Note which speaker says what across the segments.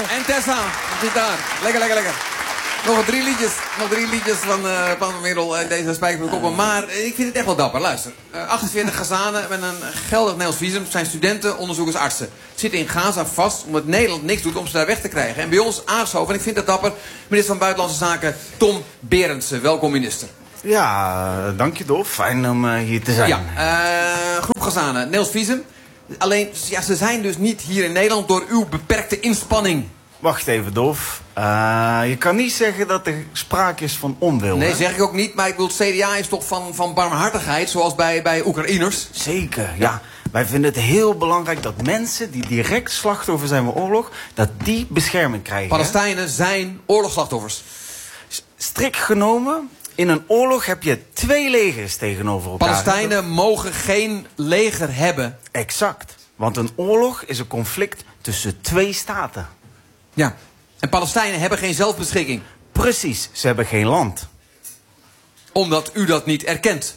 Speaker 1: En Tessa, gitaar. Lekker. Nog drie liedjes van Merel in deze Spijkerbroek. Maar ik vind het echt wel dapper. Luister. 48 Gazanen met een geldig Nederlands visum. Zijn studenten, onderzoekers, artsen. Zitten in Gaza vast omdat Nederland niks doet om ze daar weg te krijgen. En bij ons aangeschoven, en ik vind dat dapper, minister van Buitenlandse Zaken Tom Berendsen. Welkom, minister.
Speaker 2: Ja, dank je, Dolf. Fijn om hier te zijn.
Speaker 1: Ja, groep Gazanen, Nederlands visum. Alleen, ja, ze zijn dus niet hier in Nederland door uw beperkte inspanning.
Speaker 2: Wacht even, Dolf. Je kan niet zeggen dat er sprake is van onwil.
Speaker 1: Nee,
Speaker 2: hè?
Speaker 1: zeg ik ook niet. Maar ik bedoel, het CDA is toch van barmhartigheid, zoals bij Oekraïners?
Speaker 2: Zeker, ja. Wij vinden het heel belangrijk dat mensen die direct slachtoffer zijn van oorlog, dat die bescherming krijgen.
Speaker 1: Palestijnen zijn oorlogsslachtoffers.
Speaker 2: Strikt genomen, in een oorlog heb je twee legers tegenover elkaar.
Speaker 1: Palestijnen mogen geen leger hebben.
Speaker 2: Exact. Want een oorlog is een conflict tussen twee staten.
Speaker 1: Ja. En Palestijnen hebben geen zelfbeschikking.
Speaker 2: Precies, ze hebben geen land.
Speaker 1: Omdat u dat niet erkent.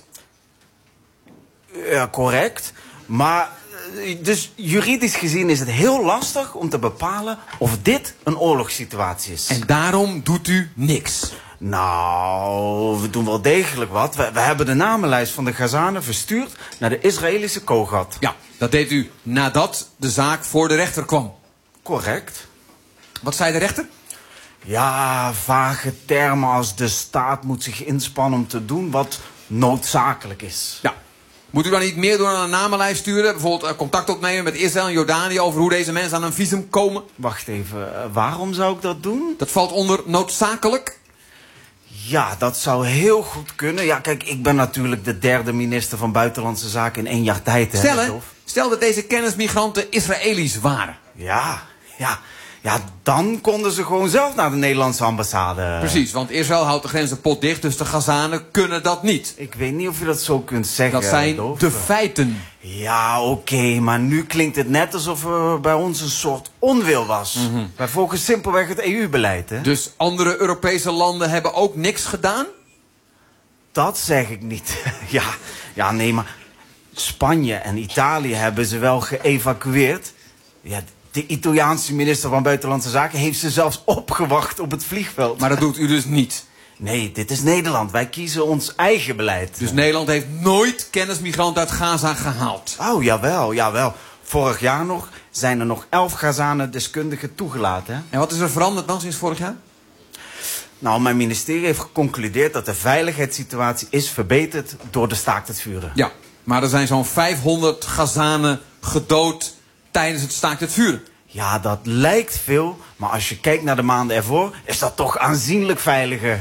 Speaker 2: Ja, correct. Maar, dus juridisch gezien is het heel lastig om te bepalen of dit een oorlogssituatie is.
Speaker 1: En daarom doet u niks.
Speaker 2: Nou, we doen wel degelijk wat. We hebben de namenlijst van de Gazanen verstuurd naar de Israëlische Kogat.
Speaker 1: Ja, dat deed u nadat de zaak voor de rechter kwam.
Speaker 2: Correct.
Speaker 1: Wat zei de rechter?
Speaker 2: Ja, vage termen als de staat moet zich inspannen om te doen wat noodzakelijk is.
Speaker 1: Ja. Moet u dan niet meer door een namenlijst sturen? Bijvoorbeeld contact opnemen met Israël en Jordanië over hoe deze mensen aan een visum komen?
Speaker 2: Wacht even, waarom zou ik dat doen?
Speaker 1: Dat valt onder noodzakelijk.
Speaker 2: Ja, dat zou heel goed kunnen. Ja, kijk, ik ben natuurlijk de derde minister van Buitenlandse Zaken in 1 jaar tijd. Hè,
Speaker 1: Stel dat deze kennismigranten Israëli's waren.
Speaker 2: Ja, dan konden ze gewoon zelf naar de Nederlandse ambassade.
Speaker 1: Precies, want Israël houdt de grenzen potdicht, dus de Gazanen kunnen dat niet.
Speaker 2: Ik weet niet of je dat zo kunt zeggen.
Speaker 1: Dat zijn
Speaker 2: Dolf.
Speaker 1: de feiten.
Speaker 2: Ja, oké, maar nu klinkt het net alsof er bij ons een soort onwil was. Wij volgen simpelweg het EU-beleid, hè?
Speaker 1: Dus andere Europese landen hebben ook niks gedaan?
Speaker 2: Dat zeg ik niet. Ja, nee, maar Spanje en Italië hebben ze wel geëvacueerd. Ja, de Italiaanse minister van Buitenlandse Zaken heeft ze zelfs opgewacht op het vliegveld.
Speaker 1: Maar dat doet u dus niet.
Speaker 2: Nee, dit is Nederland. Wij kiezen ons eigen beleid.
Speaker 1: Dus Nederland heeft nooit kennismigranten uit Gaza gehaald?
Speaker 2: Oh, jawel. Vorig jaar nog zijn er nog 11 Gazanen deskundigen toegelaten. Hè?
Speaker 1: En wat is er veranderd dan sinds vorig jaar?
Speaker 2: Nou, mijn ministerie heeft geconcludeerd dat de veiligheidssituatie is verbeterd door de staakt het vuren.
Speaker 1: Ja, maar er zijn zo'n 500 Gazanen gedood tijdens het staakt het vuren.
Speaker 2: Ja, dat lijkt veel, maar als je kijkt naar de maanden ervoor, is dat toch aanzienlijk veiliger.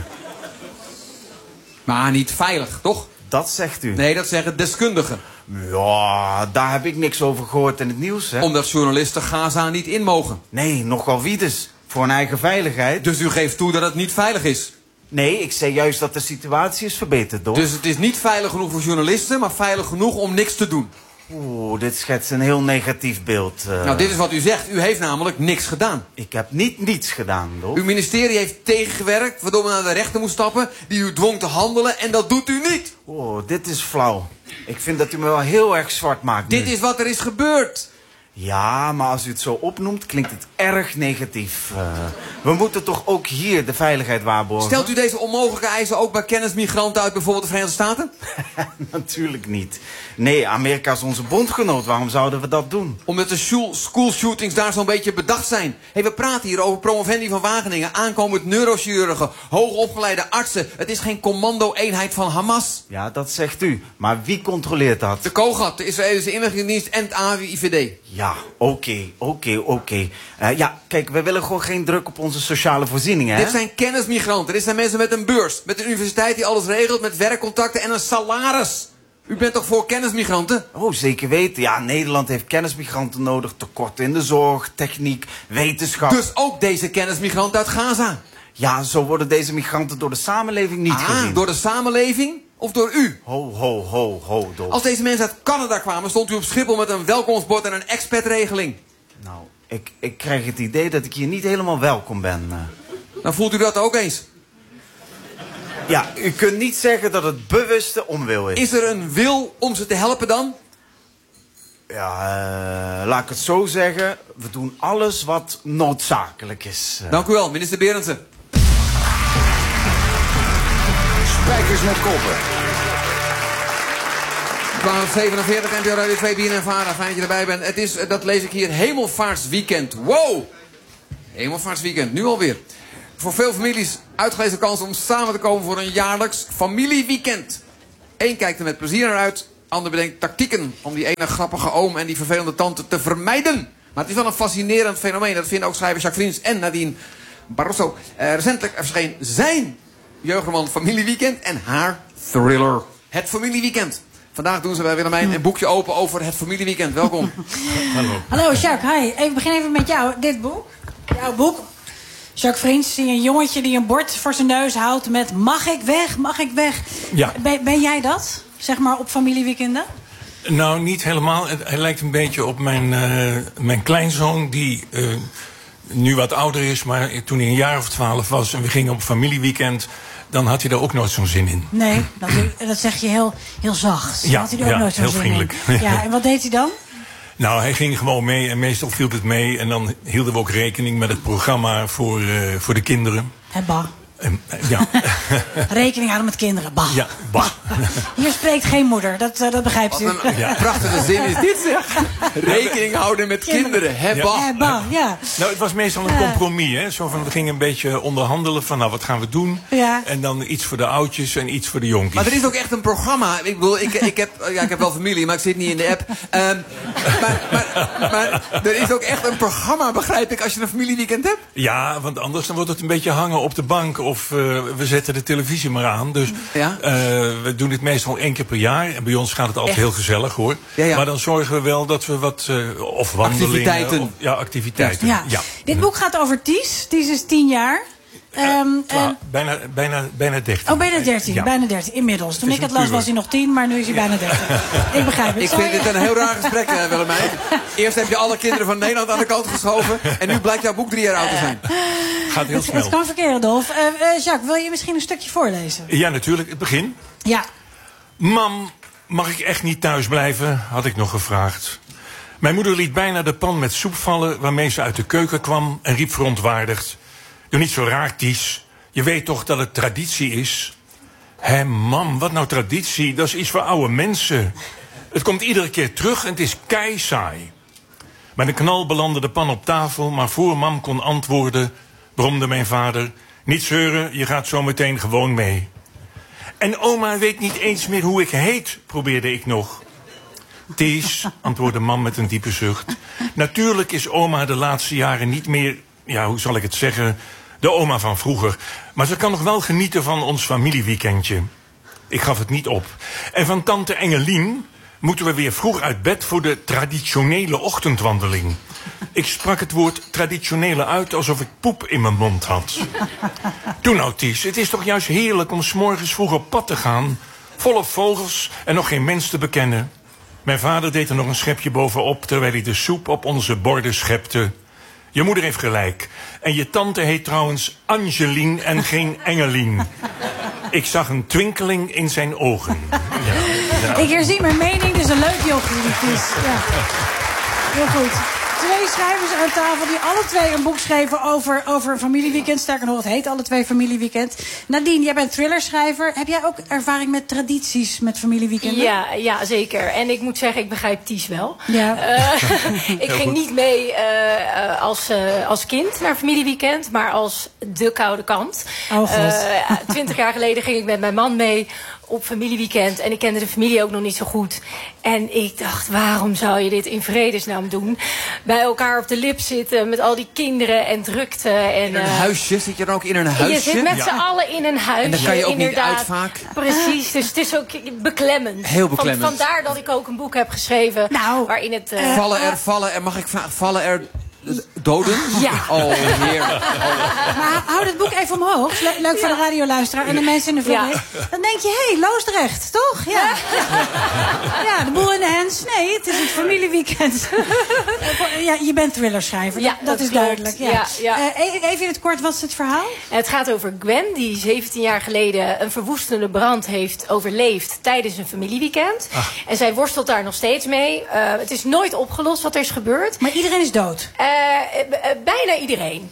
Speaker 1: Maar niet veilig, toch?
Speaker 2: Dat zegt u.
Speaker 1: Nee, dat zeggen deskundigen.
Speaker 2: Ja, daar heb ik niks over gehoord in het nieuws, hè?
Speaker 1: Omdat journalisten Gaza niet in mogen.
Speaker 2: Nee, nogal wie dus. Voor hun eigen veiligheid.
Speaker 1: Dus u geeft toe dat het niet veilig is?
Speaker 2: Nee, ik zei juist dat de situatie is verbeterd, Dolf.
Speaker 1: Dus het is niet veilig genoeg voor journalisten, maar veilig genoeg om niks te doen?
Speaker 2: Oeh, dit schetst een heel negatief beeld.
Speaker 1: Nou, dit is wat u zegt. U heeft namelijk niks gedaan.
Speaker 2: Ik heb niets gedaan, Dolf.
Speaker 1: Uw ministerie heeft tegengewerkt, waardoor we naar de rechter moest stappen, die u dwong te handelen, en dat doet u niet.
Speaker 2: Oh, dit is flauw. Ik vind dat u me wel heel erg zwart maakt nu.
Speaker 1: Dit is wat er is gebeurd.
Speaker 2: Ja, maar als u het zo opnoemt, klinkt het erg negatief. We moeten toch ook hier de veiligheid waarborgen?
Speaker 1: Stelt u deze onmogelijke eisen ook bij kennismigranten uit bijvoorbeeld de Verenigde Staten?
Speaker 2: Natuurlijk niet. Nee, Amerika is onze bondgenoot. Waarom zouden we dat doen?
Speaker 1: Omdat de schoolshootings daar zo'n beetje bedacht zijn. We praten hier over promovendi van Wageningen, aankomend neurochirurgen, hoogopgeleide artsen. Het is geen commando-eenheid van Hamas.
Speaker 2: Ja, dat zegt u. Maar wie controleert dat?
Speaker 1: De Kogat, de Israëlische inlichtingendienst en het AIVD.
Speaker 2: Ja, oké. Ja, kijk, we willen gewoon geen druk op onze sociale voorzieningen, hè?
Speaker 1: Dit zijn kennismigranten. Dit zijn mensen met een beurs. Met een universiteit die alles regelt, met werkcontacten en een salaris. U bent toch voor kennismigranten?
Speaker 2: Oh, zeker weten. Ja, Nederland heeft kennismigranten nodig. Tekort in de zorg, techniek, wetenschap.
Speaker 1: Dus ook deze kennismigranten uit Gaza?
Speaker 2: Ja, zo worden deze migranten door de samenleving niet gezien.
Speaker 1: Door de samenleving? Of door u?
Speaker 2: Ho, Dolf.
Speaker 1: Als deze mensen uit Canada kwamen, stond u op Schiphol met een welkomstbord en een expertregeling.
Speaker 2: Nou, ik krijg het idee dat ik hier niet helemaal welkom ben.
Speaker 1: Dan voelt u dat ook eens.
Speaker 2: Ja, u kunt niet zeggen dat het bewuste onwil is.
Speaker 1: Is er een wil om ze te helpen dan?
Speaker 2: Ja, laat ik het zo zeggen. We doen alles wat noodzakelijk is.
Speaker 1: Dank u wel, minister Berendsen.
Speaker 3: Spijkers met koppen.
Speaker 1: 12:47, NPO Radio 2, BNN Vara. Fijn dat je erbij bent. Het is, dat lees ik hier, Hemelvaartsweekend. Wow! Hemelvaartsweekend, nu alweer. Voor veel families uitgelezen kans om samen te komen voor een jaarlijks familieweekend. Eén kijkt er met plezier naar uit, ander bedenkt tactieken om die ene grappige oom en die vervelende tante te vermijden. Maar het is wel een fascinerend fenomeen. Dat vinden ook schrijver Jacques Vriends en Nadine Barroso. Recentelijk verscheen zijn jeugdroman Familieweekend en haar thriller Het Familieweekend. Vandaag doen ze bij Willemijn een boekje open over het familieweekend. Welkom.
Speaker 4: Hallo Jacques, hi. Ik begin even met jou. Dit boek, jouw boek. Jacques Vriends, zie een jongetje die een bord voor zijn neus houdt met mag ik weg, mag ik weg.
Speaker 5: Ja.
Speaker 4: Ben jij dat, zeg maar, op familieweekenden?
Speaker 5: Nou, niet helemaal. Hij lijkt een beetje op mijn kleinzoon die nu wat ouder is. Maar toen hij een jaar of 12 was en we gingen op familieweekend, dan had hij daar ook nooit zo'n zin in.
Speaker 4: Nee, dat zeg je heel zacht.
Speaker 5: Ja,
Speaker 4: had hij er ook nooit zo'n
Speaker 5: heel
Speaker 4: zin
Speaker 5: vriendelijk.
Speaker 4: in. Ja, en wat deed hij dan?
Speaker 5: Nou, hij ging gewoon mee en meestal viel het mee. En dan hielden we ook rekening met het programma voor de kinderen.
Speaker 4: Bah.
Speaker 5: Ja.
Speaker 4: Rekening houden met kinderen. Bah.
Speaker 5: Ja, bah.
Speaker 4: Hier spreekt geen moeder, dat begrijpt u.
Speaker 1: Wat een prachtige zin is dit, zeg. Rekening houden met kinderen.
Speaker 4: Bah, ja.
Speaker 5: Nou, het was meestal een compromis, hè. Zo van, we gingen een beetje onderhandelen van, nou, wat gaan we doen?
Speaker 4: Ja.
Speaker 5: En dan iets voor de oudjes en iets voor de jonkies.
Speaker 1: Maar er is ook echt een programma. Ik bedoel, ik heb wel familie, maar ik zit niet in de app. Maar er is ook echt een programma, begrijp ik, als je een familieweekend hebt.
Speaker 5: Ja, want anders dan wordt het een beetje hangen op de bank. Of we zetten de televisie maar aan. Dus
Speaker 1: Ja?
Speaker 5: we doen dit meestal 1 keer per jaar. En bij ons gaat het altijd
Speaker 4: Echt?
Speaker 5: heel gezellig, hoor.
Speaker 1: Ja.
Speaker 5: Maar dan zorgen we wel dat we wat of wandelingen.
Speaker 1: Activiteiten.
Speaker 5: Activiteiten.
Speaker 4: Ja. Dit boek gaat over Ties. Ties is 10 jaar.
Speaker 5: Bijna 30.
Speaker 4: Oh, bijna 13.
Speaker 5: Ja.
Speaker 4: Bijna 13, inmiddels. Toen
Speaker 5: is
Speaker 4: ik het
Speaker 5: een
Speaker 4: las
Speaker 5: puber.
Speaker 4: was hij nog 10, maar nu is hij bijna 30. Ik begrijp het.
Speaker 1: Ik vind dit een heel raar gesprek, Willemijn. Eerst heb je alle kinderen van Nederland aan de kant geschoven. En nu blijkt jouw boek 3 jaar oud te zijn.
Speaker 5: Gaat heel
Speaker 4: Het
Speaker 5: snel.
Speaker 4: kan verkeren, Dolf. Jacques, wil je misschien een stukje voorlezen?
Speaker 5: Ja, natuurlijk. Het begin.
Speaker 4: Ja.
Speaker 5: Mam, mag ik echt niet thuis blijven? Had ik nog gevraagd. Mijn moeder liet bijna de pan met soep vallen waarmee ze uit de keuken kwam en riep verontwaardigd: doe niet zo raar, Ties. Je weet toch dat het traditie is? Hé, mam, wat nou traditie? Dat is iets voor oude mensen. Het komt iedere keer terug en het is keisaai. Met een knal belandde de pan op tafel, maar voor mam kon antwoorden, bromde mijn vader: niet zeuren, je gaat zo meteen gewoon mee. En oma weet niet eens meer hoe ik heet, probeerde ik nog. Ties, antwoordde mam met een diepe zucht. Natuurlijk is oma de laatste jaren niet meer, ja, hoe zal ik het zeggen, de oma van vroeger. Maar ze kan nog wel genieten van ons familieweekendje. Ik gaf het niet op. En van tante Engelien moeten we weer vroeg uit bed voor de traditionele ochtendwandeling. Ik sprak het woord traditionele uit alsof ik poep in mijn mond had. Toen nou, Ties, het is toch juist heerlijk om 's morgens vroeg op pad te gaan, volop vogels en nog geen mens te bekennen. Mijn vader deed er nog een schepje bovenop terwijl hij de soep op onze borden schepte. Je moeder heeft gelijk. En je tante heet trouwens Angelien en geen Engelien. Ik zag een twinkeling in zijn ogen. Ja.
Speaker 4: Ik herzie mijn mening, dus een leuk jochie. Ties. Ja. Heel goed. 2 schrijvers aan tafel die alle 2 een boek schreven over een familieweekend. Sterker nog, het heet alle 2 familieweekend. Nadine, jij bent thrillerschrijver. Heb jij ook ervaring met tradities met familieweekenden?
Speaker 6: Ja, zeker. En ik moet zeggen, ik begrijp Ties wel.
Speaker 4: Ja.
Speaker 6: Ik ging niet mee als kind naar familieweekend, maar als de koude kant.
Speaker 4: Oh god.
Speaker 6: 20 jaar geleden ging ik met mijn man mee op familieweekend. En ik kende de familie ook nog niet zo goed. En ik dacht, waarom zou je dit in vredesnaam doen? Bij elkaar op de lip zitten met al die kinderen en drukte. En,
Speaker 1: In een huisje? Zit je dan ook in een huisje?
Speaker 6: je zit met z'n allen in een huisje.
Speaker 1: En dan kan je ook
Speaker 6: inderdaad.
Speaker 1: niet uit vaak.
Speaker 6: Precies, dus het is ook beklemmend.
Speaker 1: Heel beklemmend.
Speaker 6: Vandaar dat ik ook een boek heb geschreven
Speaker 4: Nou,
Speaker 6: waarin het...
Speaker 1: Vallen er, mag ik vragen, vallen er Doden?
Speaker 6: Ja.
Speaker 1: Oh, heerlijk.
Speaker 4: Maar hou het boek even omhoog. Leuk voor de radioluisteraar en de mensen in de vlog.
Speaker 1: Ja.
Speaker 4: Dan denk je, hé, Loosdrecht, toch? Ja. Ja, de boel in de hens. Nee, het is het familieweekend. Ja, je bent thrillerschrijver.
Speaker 6: Ja,
Speaker 4: dat is
Speaker 6: klopt.
Speaker 4: duidelijk. Ja.
Speaker 6: Ja.
Speaker 4: Even in het kort, wat is het verhaal?
Speaker 6: Het gaat over Gwen, die 17 jaar geleden een verwoestende brand heeft overleefd tijdens een familieweekend. En zij worstelt daar nog steeds mee. Het is nooit opgelost wat er is gebeurd.
Speaker 4: Maar iedereen is dood?
Speaker 6: Bijna iedereen.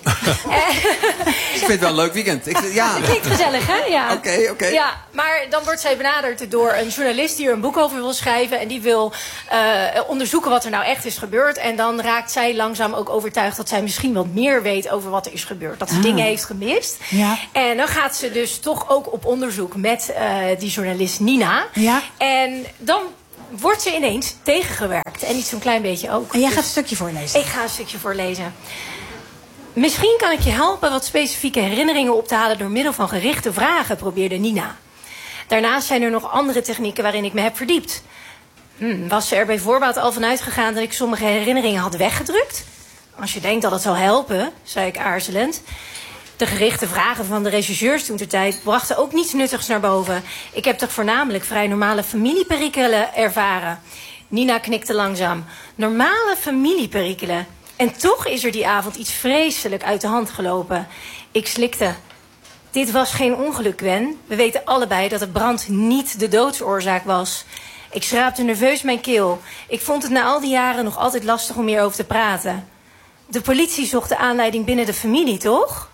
Speaker 1: Ik vind het wel een leuk weekend. Ja.
Speaker 6: Het klinkt gezellig, hè? Ja.
Speaker 1: Oké.
Speaker 6: Ja, maar dan wordt zij benaderd door een journalist die er een boek over wil schrijven. En die wil onderzoeken wat er nou echt is gebeurd. En dan raakt zij langzaam ook overtuigd dat zij misschien wat meer weet over wat er is gebeurd. Dat ze dingen heeft gemist.
Speaker 4: Ja.
Speaker 6: En dan gaat ze dus toch ook op onderzoek met die journalist Nina.
Speaker 4: Ja.
Speaker 6: En dan wordt ze ineens tegengewerkt. En niet zo'n klein beetje ook.
Speaker 4: En jij
Speaker 6: Dus
Speaker 4: gaat een stukje voorlezen.
Speaker 6: ik ga een stukje voorlezen. Misschien kan ik je helpen wat specifieke herinneringen op te halen door middel van gerichte vragen, probeerde Nina. Daarnaast zijn er nog andere technieken waarin ik me heb verdiept. Was ze er bij voorbaat al van uitgegaan dat ik sommige herinneringen had weggedrukt? Als je denkt dat het zal helpen, zei ik aarzelend. De gerichte vragen van de rechercheurs toentertijd brachten ook niets nuttigs naar boven. Ik heb toch voornamelijk vrij normale familieperikelen ervaren. Nina knikte langzaam. Normale familieperikelen. En toch is er die avond iets vreselijk uit de hand gelopen. Ik slikte. Dit was geen ongeluk, Gwen. We weten allebei dat de brand niet de doodsoorzaak was. Ik schraapte nerveus mijn keel. Ik vond het na al die jaren nog altijd lastig om hierover te praten. De politie zocht de aanleiding binnen de familie, toch?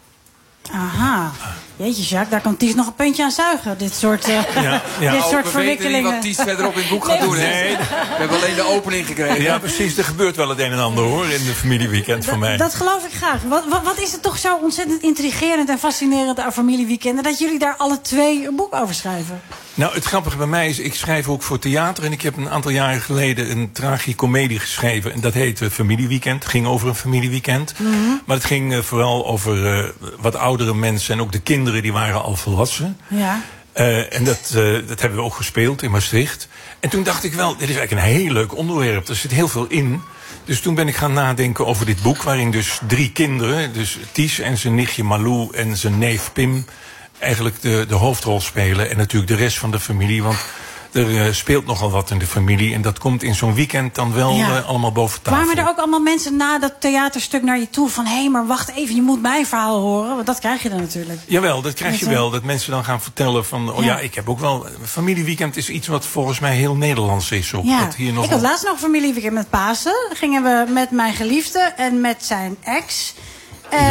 Speaker 4: Aha. Jeetje, Jacques, daar kan Ties nog een puntje aan zuigen. Dit soort, dit soort
Speaker 1: We
Speaker 4: verwikkelingen.
Speaker 1: weten niet wat Ties verderop in het boek gaat doen. Hè?
Speaker 5: Nee.
Speaker 1: We hebben alleen de opening gekregen.
Speaker 5: Ja, precies. Er gebeurt wel het een en ander, hoor, in de familieweekend van mij.
Speaker 4: Dat geloof ik graag. Wat is het toch zo ontzettend intrigerend en fascinerend aan familieweekenden, dat jullie daar alle twee een boek over schrijven?
Speaker 5: Nou, het grappige bij mij is, ik schrijf ook voor theater. En ik heb een aantal jaren geleden een tragicomedie geschreven. En dat heette Familieweekend. Het ging over een familieweekend. Maar het ging vooral over wat oudere mensen. En ook de kinderen, die waren al volwassen.
Speaker 4: Ja.
Speaker 5: En dat hebben we ook gespeeld in Maastricht. En toen dacht ik wel, dit is eigenlijk een heel leuk onderwerp. Er zit heel veel in. Dus toen ben ik gaan nadenken over dit boek, waarin dus 3 kinderen, dus Ties en zijn nichtje Malou en zijn neef Pim, eigenlijk de hoofdrol spelen. En natuurlijk de rest van de familie, want er speelt nogal wat in de familie. En dat komt in zo'n weekend dan wel allemaal boven tafel.
Speaker 4: Kwamen er ook allemaal mensen na dat theaterstuk naar je toe van, hé, maar wacht even, je moet mijn verhaal horen? Want dat krijg je dan natuurlijk.
Speaker 5: Jawel, dat krijg je wel. Dat mensen dan gaan vertellen van, ik heb ook wel. Familieweekend is iets wat volgens mij heel Nederlands is. Ook.
Speaker 4: Ja.
Speaker 5: Dat hier nog
Speaker 4: Ik had laatst nog een familieweekend met Pasen. Gingen we met mijn geliefde en met zijn ex. En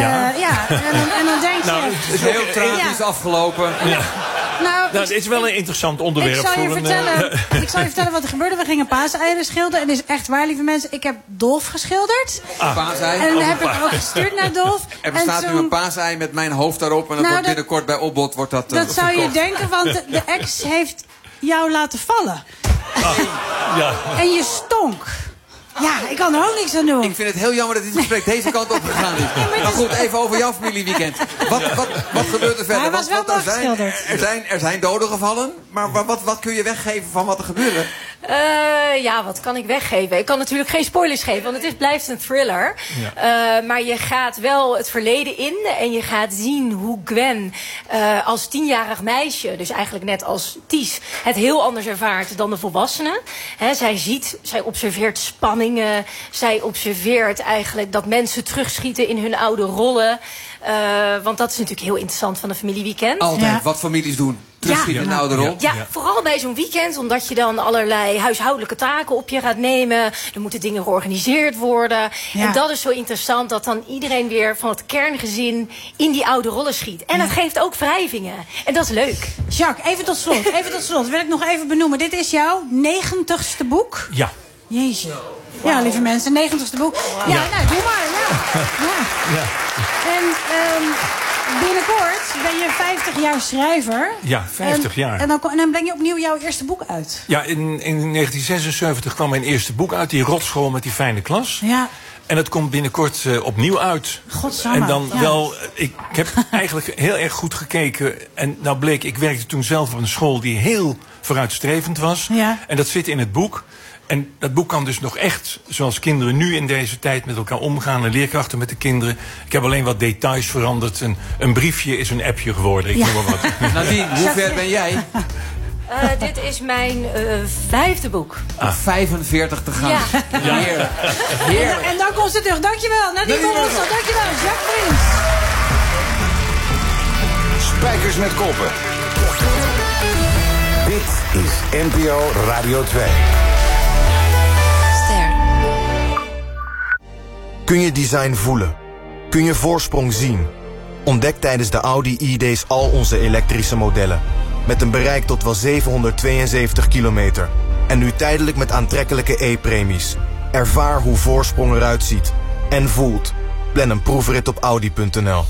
Speaker 4: dan denk je...
Speaker 1: Het is heel tragisch afgelopen.
Speaker 5: Ja.
Speaker 4: Nou,
Speaker 5: het is wel een interessant onderwerp.
Speaker 4: ik zal je vertellen wat er gebeurde. We gingen paaseieren schilderen. En het is echt waar, lieve mensen. Ik heb Dolf geschilderd.
Speaker 1: Paasei.
Speaker 4: En dat heb ik ook gestuurd naar Dolf.
Speaker 1: Er bestaat nu een paasei met mijn hoofd daarop. En dat wordt binnenkort bij Opbod wordt dat
Speaker 4: dat zou je
Speaker 1: verkocht.
Speaker 4: denken, want de ex heeft jou laten vallen.
Speaker 5: Ja.
Speaker 4: En je stonk. Ja, ik kan er ook niks aan doen.
Speaker 1: Ik vind het heel jammer dat dit gesprek deze kant op gegaan is. Maar goed, even over jouw familieweekend. Wat gebeurt er verder?
Speaker 4: Hij was wel mooi geschilderd.
Speaker 1: Er zijn doden gevallen, maar wat kun je weggeven van wat er gebeurde?
Speaker 6: Wat kan ik weggeven? Ik kan natuurlijk geen spoilers geven, want het blijft een thriller. Ja. Maar je gaat wel het verleden in en je gaat zien hoe Gwen als 10-jarig meisje, dus eigenlijk net als Ties, het heel anders ervaart dan de volwassenen. Zij observeert spanningen, zij observeert eigenlijk dat mensen terugschieten in hun oude rollen. Want dat is natuurlijk heel interessant van een familieweekend.
Speaker 1: Altijd wat families doen. Terugschieten in de oude rol.
Speaker 6: Ja, vooral bij zo'n weekend, omdat je dan allerlei huishoudelijke taken op je gaat nemen. Er moeten dingen georganiseerd worden. Ja. En dat is zo interessant, dat dan iedereen weer van het kerngezin in die oude rollen schiet. En dat geeft ook wrijvingen. En dat is leuk.
Speaker 4: Jacques, even tot slot. Wil ik nog even benoemen. Dit is jouw 90ste boek?
Speaker 5: Ja.
Speaker 4: Jeetje. Ja, lieve mensen, 90ste boek. Ja, nou, doe maar. Ja. En binnenkort ben je 50 jaar schrijver.
Speaker 5: Ja, 50 jaar.
Speaker 4: En dan breng je opnieuw jouw eerste boek uit.
Speaker 5: Ja, in 1976 kwam mijn eerste boek uit, die Rotschool met die fijne klas.
Speaker 4: Ja.
Speaker 5: En het komt binnenkort opnieuw uit.
Speaker 4: Godsamme.
Speaker 5: En dan ik heb eigenlijk heel erg goed gekeken. En nou bleek, ik werkte toen zelf op een school die heel vooruitstrevend was.
Speaker 4: Ja.
Speaker 5: En dat zit in het boek. En dat boek kan dus nog echt, zoals kinderen nu in deze tijd met elkaar omgaan... en leerkrachten met de kinderen. Ik heb alleen wat details veranderd. Een briefje is een appje geworden, ik noem maar wat.
Speaker 1: Nadine, hoe ver ben jij?
Speaker 6: Dit is mijn 5e boek.
Speaker 1: 45 te gaan.
Speaker 6: Ja.
Speaker 1: Heerlijk. Heerlijk.
Speaker 4: En dan komt ze terug. Dankjewel. Nadine van Rossel. Dankjewel. Jacques Prins.
Speaker 3: Spijkers met koppen. Dit is NPO Radio 2.
Speaker 7: Ster.
Speaker 8: Kun je design voelen? Kun je voorsprong zien? Ontdek tijdens de Audi E-Days al onze elektrische modellen. Met een bereik tot wel 772 kilometer. En nu tijdelijk met aantrekkelijke E-premies. Ervaar hoe voorsprong eruit ziet. En voelt. Plan een proefrit op Audi.nl.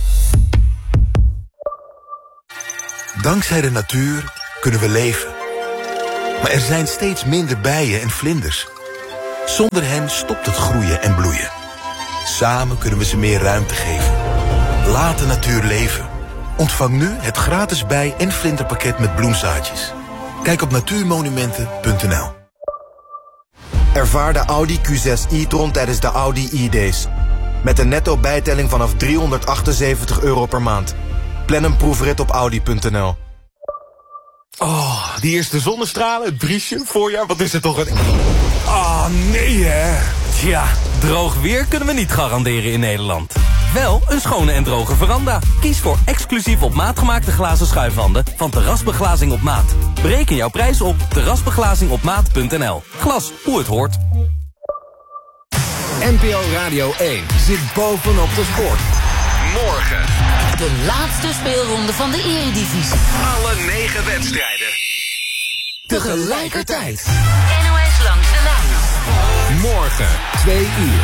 Speaker 9: Dankzij de natuur kunnen we leven. Maar er zijn steeds minder bijen en vlinders. Zonder hen stopt het groeien en bloeien. Samen kunnen we ze meer ruimte geven. Laat de natuur leven. Ontvang nu het gratis bij- en vlinderpakket met bloemzaadjes. Kijk op natuurmonumenten.nl.
Speaker 8: Ervaar de Audi Q6 e-tron tijdens de Audi E-Days. Met een netto bijtelling vanaf €378 per maand. Plan een proefrit op Audi.nl.
Speaker 10: Oh, die eerste zonnestralen, het briesje, voorjaar, wat is het toch een... Ah, nee hè.
Speaker 11: Tja, droog weer kunnen we niet garanderen in Nederland. Wel een schone en droge veranda. Kies voor exclusief op maat gemaakte glazen schuifwanden van Terrasbeglazing op maat. Bereken jouw prijs op terrasbeglazingopmaat.nl. Glas, hoe het hoort.
Speaker 3: NPO Radio 1 zit bovenop de sport. Morgen.
Speaker 7: De laatste speelronde van de Eredivisie.
Speaker 3: Alle 9 wedstrijden. Tegelijkertijd.
Speaker 7: NOS langs de lijn.
Speaker 3: Morgen, 2 uur.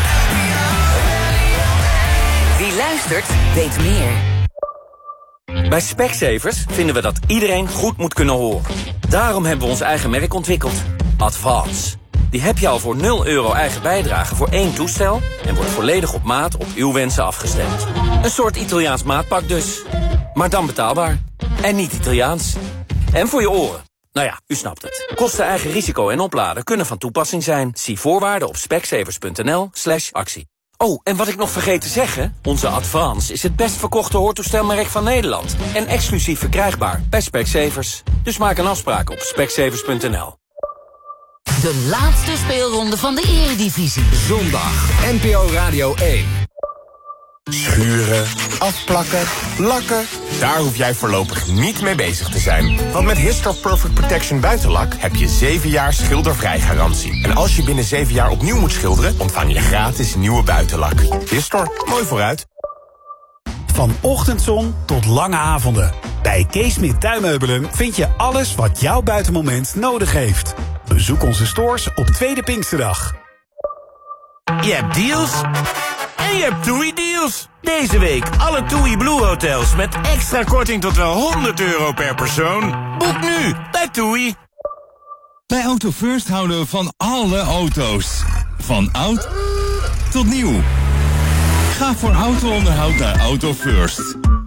Speaker 7: Wie luistert, weet meer.
Speaker 11: Bij Specsavers vinden we dat iedereen goed moet kunnen horen. Daarom hebben we ons eigen merk ontwikkeld. Advance. Die heb je al voor €0 eigen bijdrage voor 1 toestel... en wordt volledig op maat op uw wensen afgestemd. Een soort Italiaans maatpak dus. Maar dan betaalbaar. En niet Italiaans. En voor je oren. Nou ja, u snapt het. Kosten, eigen risico en opladen kunnen van toepassing zijn. Zie voorwaarden op specsavers.nl/actie. Oh, en wat ik nog vergeet te zeggen... onze Advance is het best verkochte hoortoestelmerk van Nederland. En exclusief verkrijgbaar bij Specsavers. Dus maak een afspraak op specsavers.nl.
Speaker 7: De laatste speelronde van de Eredivisie.
Speaker 3: Zondag, NPO Radio 1.
Speaker 10: Schuren, afplakken, lakken. Daar hoef jij voorlopig niet mee bezig te zijn. Want met Histor Perfect Protection Buitenlak heb je 7 jaar schildervrij garantie. En als je binnen 7 jaar opnieuw moet schilderen, ontvang je gratis nieuwe buitenlak. Histor, mooi vooruit.
Speaker 12: Van ochtendzon tot lange avonden. Bij Kees Smit Tuinmeubelen vind je alles wat jouw buitenmoment nodig heeft. Bezoek onze stores op Tweede Pinksterdag.
Speaker 11: Je hebt deals en je hebt TUI-deals. Deze week alle TUI Blue Hotels met extra korting tot wel €100 per persoon. Boek nu bij TUI.
Speaker 13: Bij Auto First houden we van alle auto's. Van oud tot nieuw. Ga voor auto-onderhoud naar Auto First.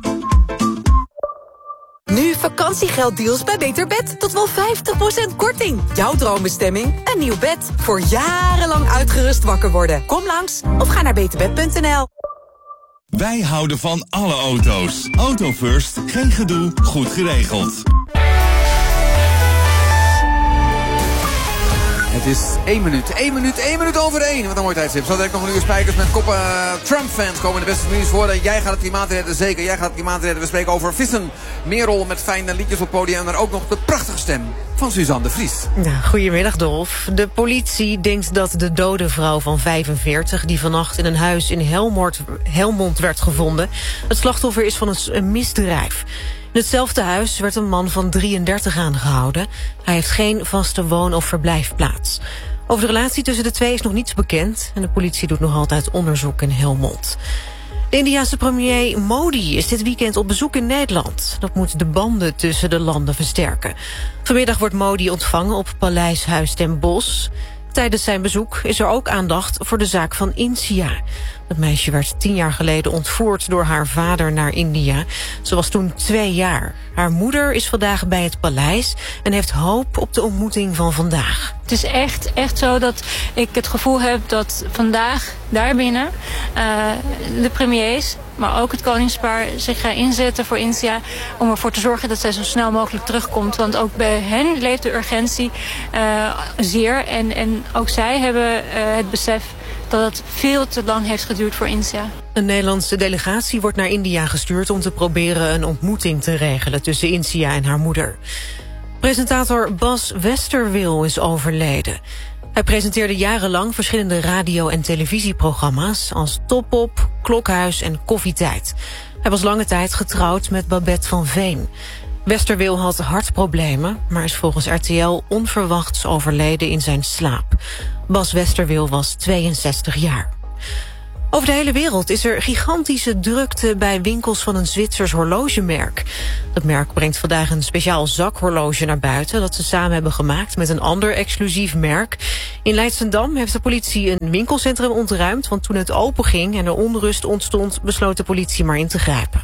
Speaker 14: Nu vakantiegelddeals bij Beter Bed. Tot wel 50% korting. Jouw droombestemming? Een nieuw bed. Voor jarenlang uitgerust wakker worden. Kom langs of ga naar beterbed.nl.
Speaker 13: Wij houden van alle auto's. Auto First, geen gedoe, goed geregeld.
Speaker 1: Het is 1 minuut. 1 minuut over 1. Wat een mooi tijdstip. Zo direct nog een uur Spijkers met koppen. Trump-fans komen in de beste nieuws voor. Jij gaat het klimaat redden. Zeker, jij gaat het klimaat redden. We spreken over vissen. Merel met fijne liedjes op het podium. En maar ook nog de prachtige stem van Suzanne de Vries.
Speaker 15: Nou, goedemiddag, Dolf. De politie denkt dat de dode vrouw van 45... die vannacht in een huis in Helmond werd gevonden... het slachtoffer is van een misdrijf. In hetzelfde huis werd een man van 33 aangehouden. Hij heeft geen vaste woon- of verblijfplaats. Over de relatie tussen de twee is nog niets bekend... en de politie doet nog altijd onderzoek in Helmond. De Indiase premier Modi is dit weekend op bezoek in Nederland. Dat moet de banden tussen de landen versterken. Vanmiddag wordt Modi ontvangen op Paleishuis ten Bosch. Tijdens zijn bezoek is er ook aandacht voor de zaak van Insia. Het meisje werd 10 jaar geleden ontvoerd door haar vader naar India. Ze was toen 2 jaar. Haar moeder is vandaag bij het paleis en heeft hoop op de ontmoeting van vandaag.
Speaker 16: Het is echt zo dat ik het gevoel heb dat vandaag daarbinnen de premiers, maar ook het koningspaar zich gaan inzetten voor India om ervoor te zorgen dat zij zo snel mogelijk terugkomt. Want ook bij hen leeft de urgentie zeer. En ook zij hebben het besef dat het veel te lang heeft geduurd voor India.
Speaker 15: Een Nederlandse delegatie wordt naar India gestuurd om te proberen een ontmoeting te regelen tussen India en haar moeder. Presentator Bas Westerwil is overleden. Hij presenteerde jarenlang verschillende radio- en televisieprogramma's als Top Op, Klokhuis en Koffietijd. Hij was lange tijd getrouwd met Babette van Veen. Westerwil had hartproblemen, maar is volgens RTL onverwachts overleden in zijn slaap. Bas Westerwil was 62 jaar. Over de hele wereld is er gigantische drukte bij winkels van een Zwitsers horlogemerk. Dat merk brengt vandaag een speciaal zakhorloge naar buiten dat ze samen hebben gemaakt met een ander exclusief merk. In Leidschendam heeft de politie een winkelcentrum ontruimd, want toen het open ging en er onrust ontstond, besloot de politie maar in te grijpen.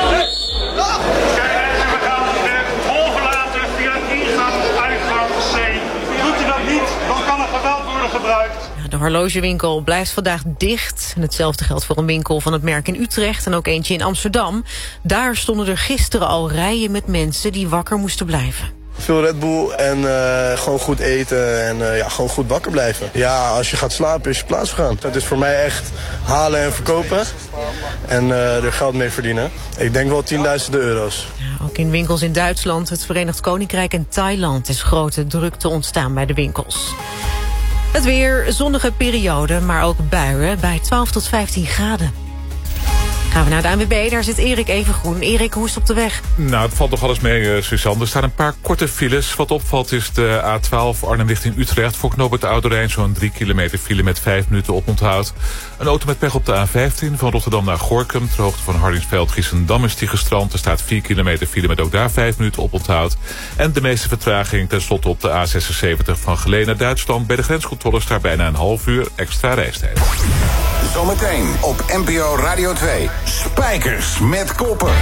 Speaker 15: De horlogewinkel blijft vandaag dicht. En hetzelfde geldt voor een winkel van het merk in Utrecht en ook eentje in Amsterdam. Daar stonden er gisteren al rijen met mensen die wakker moesten blijven.
Speaker 17: Veel Red Bull en gewoon goed eten en gewoon goed wakker blijven. Ja, als je gaat slapen is je plaats vergaan. Het is voor mij echt halen en verkopen en er geld mee verdienen. Ik denk wel tienduizenden euro's.
Speaker 15: Ja, ook in winkels in Duitsland, het Verenigd Koninkrijk en Thailand is grote drukte ontstaan bij de winkels. Het weer, zonnige periode, maar ook buien bij 12 tot 15 graden. Gaan we naar de ANWB, daar zit Erik Evengroen. Erik, hoe is het op de weg?
Speaker 18: Nou, het valt nog alles mee, Suzanne. Er staan een paar korte files. Wat opvalt is de A12 Arnhem richting Utrecht. Voor knooppunt Oude Rijn zo'n 3 kilometer file met 5 minuten oponthoud. Een auto met pech op de A15 van Rotterdam naar Gorinchem. Ter hoogte van Hardingsveld-Giessendam is die gestrand. Er staat 4 kilometer file met ook daar 5 minuten oponthoud. En de meeste vertraging tenslotte op de A76 van Geleen naar Duitsland. Bij de grenscontroles daar bijna een half uur extra reistijd.
Speaker 19: Zometeen op NPO Radio 2. Spijkers met koppen.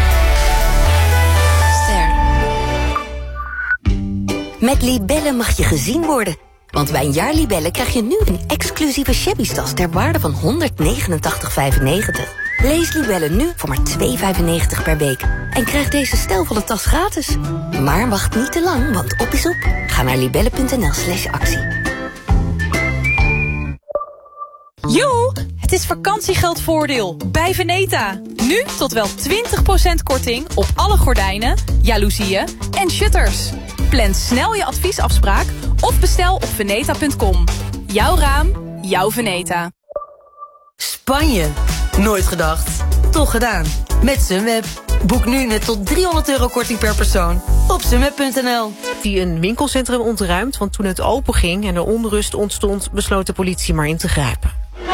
Speaker 20: Met Libellen mag je gezien worden. Want bij een jaar Libellen krijg je nu een exclusieve shabby-tas ter waarde van €189,95. Lees Libellen nu voor maar €2,95 per week. En krijg deze stijlvolle tas gratis. Maar wacht niet te lang, want op is op. Ga naar libellen.nl/actie.
Speaker 21: Joe, het is vakantiegeldvoordeel bij Veneta. Nu tot wel 20% korting op alle gordijnen, jaloezieën en shutters. Plan snel je adviesafspraak of bestel op veneta.com. Jouw raam, jouw Veneta.
Speaker 22: Spanje. Nooit gedacht. Toch gedaan. Met Sunweb. Boek nu net tot €300 korting per persoon op sunweb.nl.
Speaker 15: Die een winkelcentrum ontruimd, want toen het open ging en er onrust ontstond, besloot de politie maar in te grijpen.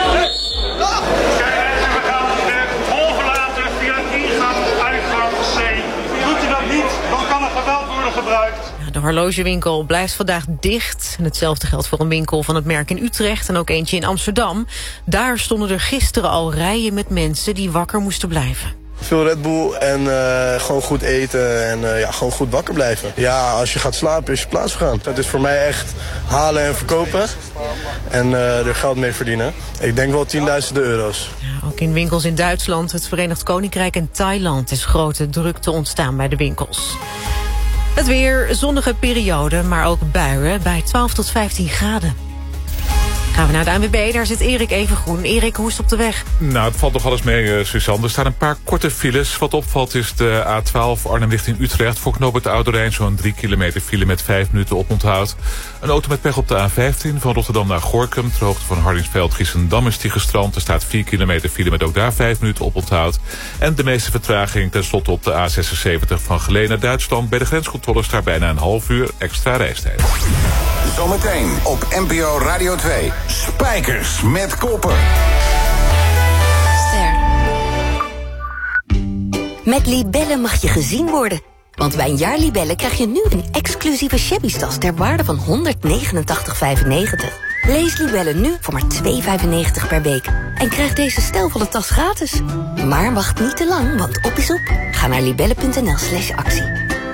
Speaker 15: De horlogewinkel blijft vandaag dicht. En hetzelfde geldt voor een winkel van het merk in Utrecht en ook eentje in Amsterdam. Daar stonden er gisteren al rijen met mensen die wakker moesten blijven.
Speaker 17: Veel Red Bull en gewoon goed eten en gewoon goed wakker blijven. Ja, als je gaat slapen is je plaats vergaan. Het is voor mij echt halen en verkopen en er geld mee verdienen. Ik denk wel tienduizenden euro's.
Speaker 15: Ja, ook in winkels in Duitsland, het Verenigd Koninkrijk en Thailand is grote drukte ontstaan bij de winkels. Het weer, zonnige periode, maar ook buien bij 12 tot 15 graden. Gaan we naar de ANWB, daar zit Erik Evengroen. Erik, hoe is het op de weg?
Speaker 18: Nou, het valt nog alles mee, Suzanne. Er staan een paar korte files. Wat opvalt is de A12 Arnhem richting Utrecht. Voor knooppunt Oude Rijn zo'n 3 kilometer file met 5 minuten oponthoud. Een auto met pech op de A15 van Rotterdam naar Gorinchem. Ter hoogte van Hardingsveld-Giessendam is die gestrand. Er staat 4 kilometer file met ook daar 5 minuten oponthoud. En de meeste vertraging tenslotte op de A76 van Geleen naar Duitsland. Bij de grenscontroles daar bijna een half uur extra reistijd.
Speaker 19: Zometeen op NPO Radio 2. Spijkers met koppen.
Speaker 20: Met Libellen mag je gezien worden. Want bij een jaar Libellen krijg je nu een exclusieve shabby-tas ter waarde van €189,95. Lees Libellen nu voor maar €2,95 per week. En krijg deze stijlvolle tas gratis. Maar wacht niet te lang, want op is op. Ga naar libellen.nl/actie.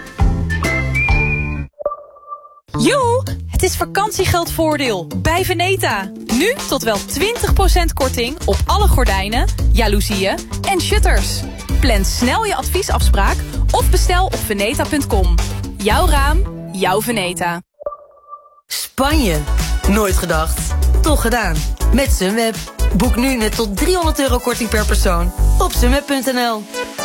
Speaker 21: Joe, het is vakantiegeldvoordeel bij Veneta. Nu tot wel 20% korting op alle gordijnen, jaloezieën en shutters. Plan snel je adviesafspraak of bestel op veneta.com. Jouw raam, jouw Veneta.
Speaker 22: Spanje. Nooit gedacht. Toch gedaan. Met Sunweb. Boek nu net tot €300 korting per persoon op sunweb.nl.